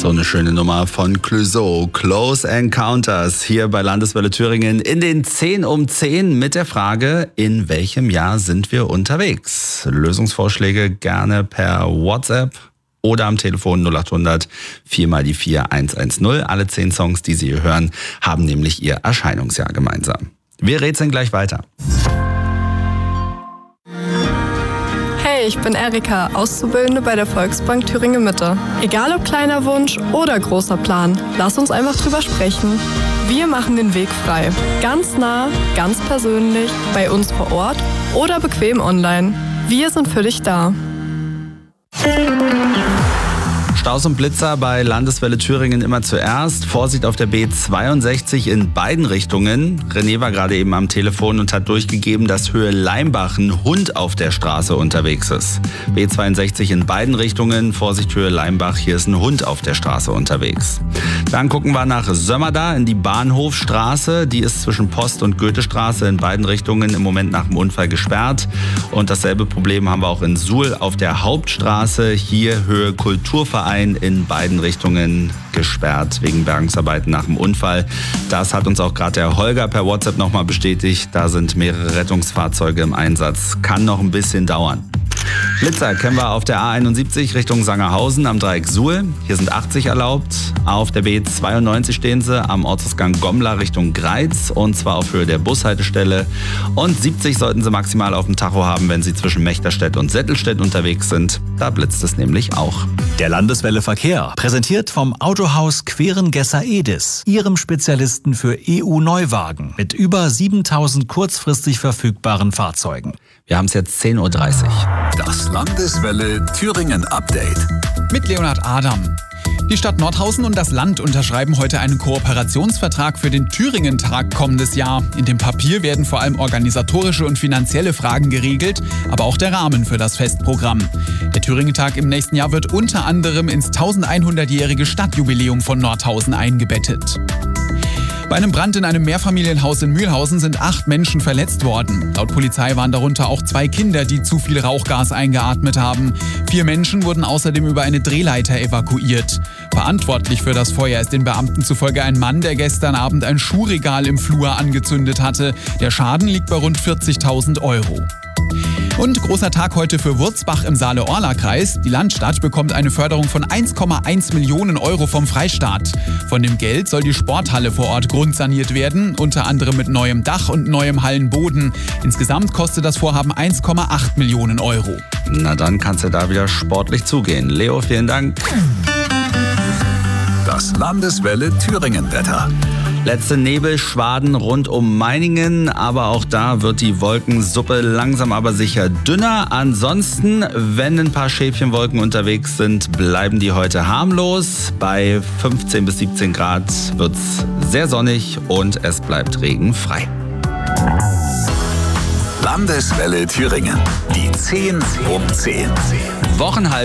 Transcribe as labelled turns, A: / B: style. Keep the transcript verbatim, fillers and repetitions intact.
A: So eine schöne Nummer von Clouseau, Close Encounters, hier bei Landeswelle Thüringen in den zehn um zehn mit der Frage, in welchem Jahr sind wir unterwegs? Lösungsvorschläge gerne per WhatsApp oder am Telefon null achthundert vier mal die vier eins eins null. Alle zehn Songs, die Sie hier hören, haben nämlich ihr Erscheinungsjahr gemeinsam. Wir rätseln gleich weiter.
B: Hey, ich bin Erika, Auszubildende bei der Volksbank Thüringen Mitte. Egal ob kleiner Wunsch oder großer Plan, lass uns einfach drüber sprechen. Wir machen den Weg frei. Ganz nah, ganz persönlich, bei uns vor Ort oder bequem online. Wir sind für dich da.
A: Staus und Blitzer bei Landeswelle Thüringen immer zuerst. Vorsicht auf der B zweiundsechzig in beiden Richtungen. René war gerade eben am Telefon und hat durchgegeben, dass Höhe Leimbach ein Hund auf der Straße unterwegs ist. B zweiundsechzig in beiden Richtungen. Vorsicht Höhe Leimbach, hier ist ein Hund auf der Straße unterwegs. Dann gucken wir nach Sömmerda in die Bahnhofstraße. Die ist zwischen Post- und Goethestraße in beiden Richtungen im Moment nach dem Unfall gesperrt. Und dasselbe Problem haben wir auch in Suhl auf der Hauptstraße. Hier Höhe Kulturverein in beiden Richtungen gesperrt wegen Bergungsarbeiten nach dem Unfall. Das hat uns auch gerade der Holger per WhatsApp nochmal bestätigt. Da sind mehrere Rettungsfahrzeuge im Einsatz. Kann noch ein bisschen dauern. Blitzer kennen wir auf der A einundsiebzig Richtung Sangerhausen am Dreieck Suhl. Hier sind achtzig erlaubt. Auf der B zweiundneunzig stehen sie am Ortsausgang Gommler Richtung Greiz und zwar auf Höhe der Bushaltestelle. Und siebzig sollten sie maximal auf dem Tacho haben, wenn sie zwischen Mechterstedt und Settelstedt unterwegs sind. Da blitzt es nämlich auch.
C: Der Landeswelle Verkehr, präsentiert vom Autohaus Querengesser Edis, Ihrem Spezialisten für E U-Neuwagen mit über siebentausend kurzfristig verfügbaren Fahrzeugen.
A: Wir haben es jetzt zehn Uhr dreißig.
D: Das Landeswelle Thüringen Update.
E: Mit Leonhard Adam. Die Stadt Nordhausen und das Land unterschreiben heute einen Kooperationsvertrag für den Thüringen-Tag kommendes Jahr. In dem Papier werden vor allem organisatorische und finanzielle Fragen geregelt, aber auch der Rahmen für das Festprogramm. Der Thüringen-Tag im nächsten Jahr wird unter anderem ins tausendeinhundertjährige Stadtjubiläum von Nordhausen eingebettet. Bei einem Brand in einem Mehrfamilienhaus in Mühlhausen sind acht Menschen verletzt worden. Laut Polizei waren darunter auch zwei Kinder, die zu viel Rauchgas eingeatmet haben. Vier Menschen wurden außerdem über eine Drehleiter evakuiert. Verantwortlich für das Feuer ist den Beamten zufolge ein Mann, der gestern Abend ein Schuhregal im Flur angezündet hatte. Der Schaden liegt bei rund vierzigtausend Euro. Und großer Tag heute für Wurzbach im Saale-Orla-Kreis. Die Landstadt bekommt eine Förderung von eins Komma eins Millionen Euro vom Freistaat. Von dem Geld soll die Sporthalle vor Ort grundsaniert werden, unter anderem mit neuem Dach und neuem Hallenboden. Insgesamt kostet das Vorhaben eins Komma acht Millionen Euro.
A: Na dann kann's ja da wieder sportlich zugehen. Leo, vielen Dank.
D: Das Landeswelle Thüringen Wetter.
A: Letzte Nebelschwaden rund um Meiningen, aber auch da wird die Wolkensuppe langsam aber sicher dünner. Ansonsten, wenn ein paar Schäfchenwolken unterwegs sind, bleiben die heute harmlos. Bei fünfzehn bis siebzehn Grad wird's sehr sonnig und es bleibt regenfrei.
D: Landeswelle Thüringen. Die zehn um zehn.
A: Wochenhalb